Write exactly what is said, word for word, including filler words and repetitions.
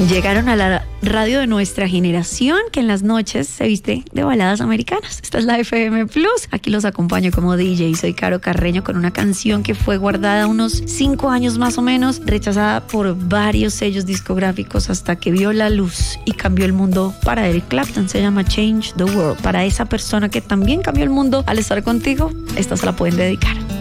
Llegaron a la radio de nuestra generación, que en las noches se viste de baladas americanas. Esta es la F M Plus. Aquí los acompaño como D J. Soy Caro Carreño con una canción que fue guardada unos cinco años más o menos, rechazada por varios sellos discográficos hasta que vio la luz y cambió el mundo para Eric Clapton. Se llama Change the World. Para esa persona que también cambió el mundo al estar contigo, esta se la pueden dedicar.